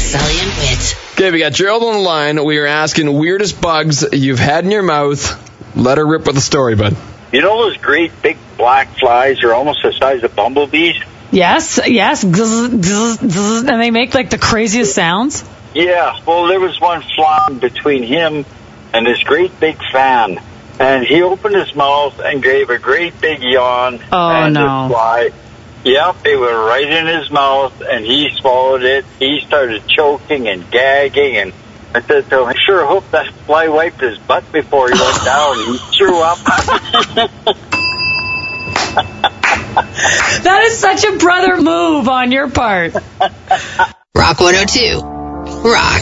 Sully and Whit. Okay, we got Gerald on the line. We are asking weirdest bugs you've had in your mouth. Let her rip with the story, bud. You know those great big black flies are almost the size of bumblebees? Yes. Zzz, zzz, zzz, and they make like the craziest sounds. Yeah, well, there was one flying between him and this great big fan. And he opened his mouth and gave a great big yawn. Oh, and no. The fly, yep, it went right in his mouth, and he swallowed it. He started choking and gagging, and I said to him, I sure hope that fly wiped his butt before he went down. He threw up. That is such a brother move on your part. Rock 102. Rock.